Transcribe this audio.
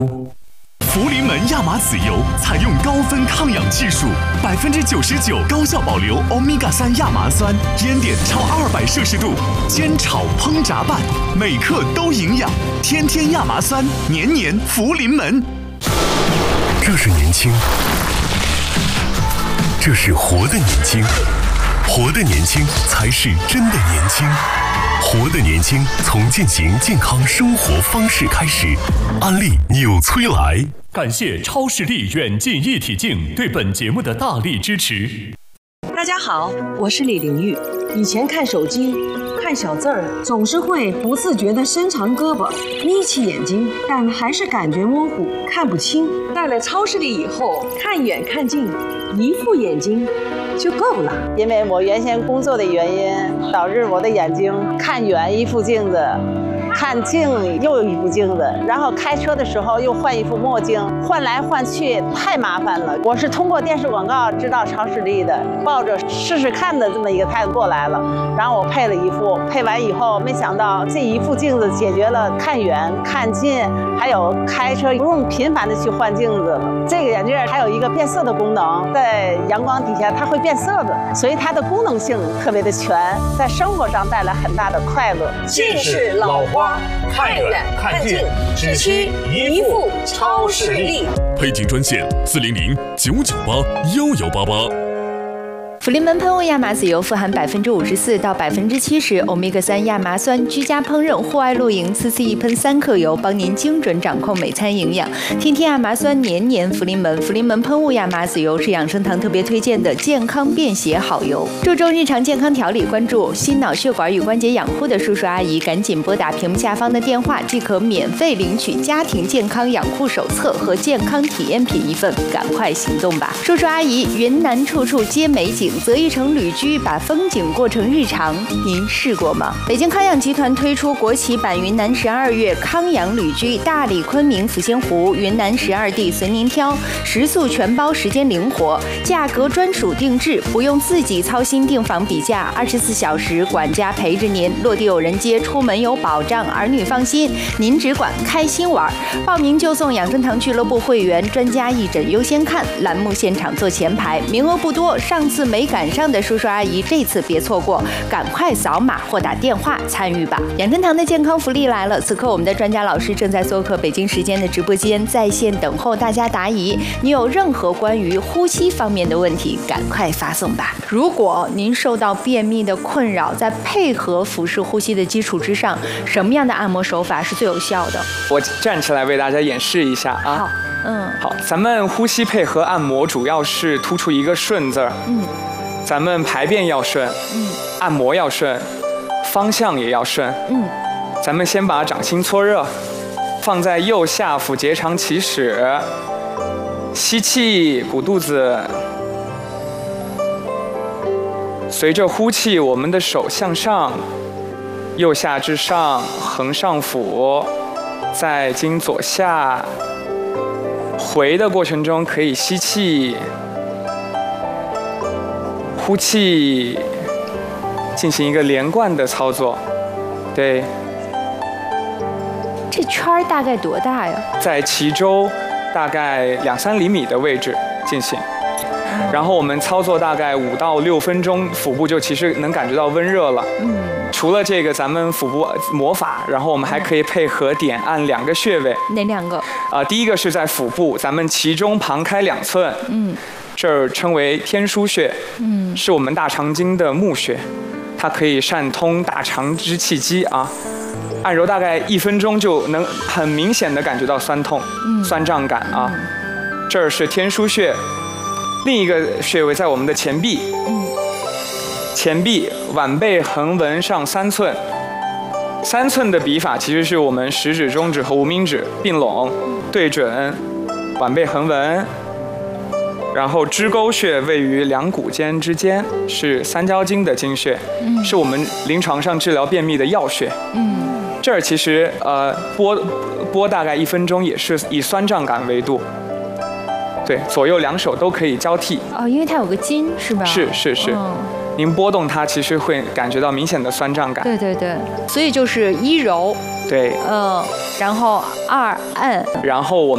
福临门亚麻籽油采用高分抗氧技术，99%高效保留欧米伽3亚麻酸，烟点超200摄氏度，煎炒烹炸拌，每克都营养。天天亚麻酸，年年福临门。 这是年轻，这是活的年轻，活的年轻才是真的年轻。活的年轻，从践行健康生活方式开始。安利纽崔莱。 感谢超视力远近一体镜对本节目的大力支持。 大家好，我是李玲玉。以前看手机看小字儿，总是会不自觉地伸长胳膊，眯起眼睛，但还是感觉模糊，看不清。戴了超视力以后，看远看近，一副眼睛就够了。 因为我原先工作的原因，导致我的眼睛看远一副镜子，看近又一副镜子，然后开车的时候又换一副墨镜，换来换去太麻烦了。我是通过电视广告知道超视力的，抱着试试看的这么一个态度过来了。然后我配了一副，配完以后没想到这一副镜子解决了看远看近，还有开车不用频繁的去换镜子了。这个眼镜还有一个变色的功能，在阳光底下它会变色的，所以它的功能性特别的全，在生活上带来很大的快乐。 近视老花，看远看近，只需一副超视力。 配镜专线400-998-1188。 福临门喷雾亚麻籽油富含54%到70%欧米伽3亚麻酸，居家烹饪、户外露营，次一喷3克油，帮您精准掌控每餐营养。天天亚麻酸，年年福临门。福临门喷雾亚麻籽油是养生堂特别推荐的健康便携好油，注重日常健康调理，关注心脑血管与关节养护的叔叔阿姨，赶紧拨打屏幕下方的电话，即可免费领取家庭健康养护手册和健康体验品1份，赶快行动吧！叔叔阿姨，云南处处皆美景，择一城旅居，把风景过成日常，您试过吗？北京康养集团推出国企版云南12月康养旅居，大理、昆明、抚仙湖、云南12地随您挑，食宿全包，时间灵活，价格专属定制，不用自己操心订房比价，24小时管家陪着您，落地有人接，出门有保障，儿女放心，您只管开心玩。报名就送养生堂俱乐部会员，专家义诊优先看，栏目现场坐前排，名额不多，上次没赶上的叔叔阿姨，这次别错过，赶快扫码或打电话参与吧！养生堂的健康福利来了，此刻我们的专家老师正在做客北京时间的直播间，在线等候大家答疑。你有任何关于呼吸方面的问题，赶快发送吧！如果您受到便秘的困扰，在配合腹式呼吸的基础之上，什么样的按摩手法是最有效的？ 我站起来为大家演示一下啊。好，好，咱们呼吸配合按摩主要是突出一个顺字儿。咱们排便要顺，按摩要顺，方向也要顺。咱们先把掌心搓热，放在右下腹结肠起始，吸气，鼓肚子。随着呼气，我们的手向上，右下至上，横上俯，再经左下。回的过程中可以吸气。呼气，进行一个连贯的操作。对， 这圈大概多大呀？ 在脐周大概2-3厘米的位置进行，然后我们操作大概5到6分钟，腹部就其实能感觉到温热了。除了这个咱们腹部魔法，然后我们还可以配合点按2个穴位。 哪2个？ 第一个是在腹部，咱们脐中旁开2寸。这儿称为天枢穴，是我们大肠经的募穴，它可以善通大肠之气机啊。按揉大概1分钟就能很明显的感觉到酸痛、酸胀感啊。这儿是天枢穴，另一个穴位在我们的前臂，前臂腕背横纹上3寸，3寸的笔法其实是我们食指、中指和无名指并拢，对准腕背横纹。然后支沟穴位于两股间之间，是三焦经的经穴，是我们临床上治疗便秘的要穴。这儿其实拨大概1分钟，也是以酸胀感为度。对，左右2手都可以交替。 因为它有个筋是吧？ 是。您拨动它，其实会感觉到明显的酸胀感。 对，所以就是1揉， 对， 然后2按， 然后我们